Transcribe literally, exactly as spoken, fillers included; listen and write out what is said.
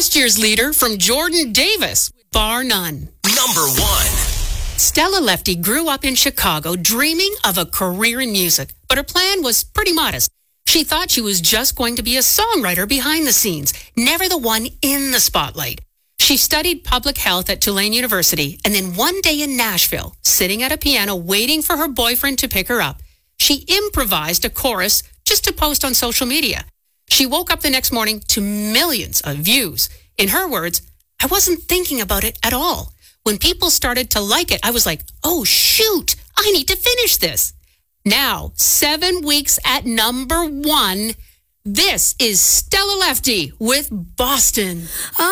last year's leader from Jordan Davis, bar none. Number one. Stella Lefty grew up in Chicago dreaming of a career in music, but her plan was pretty modest. She thought she was just going to be a songwriter behind the scenes, never the one in the spotlight. She studied public health at Tulane University, and then one day in Nashville, sitting at a piano waiting for her boyfriend to pick her up, she improvised a chorus just to post on social media. She woke up the next morning to millions of views. In her words, I wasn't thinking about it at all. When people started to like it, I was like, oh, shoot, I need to finish this. Now, seven weeks at number one, this is Stella Lefty with Boston.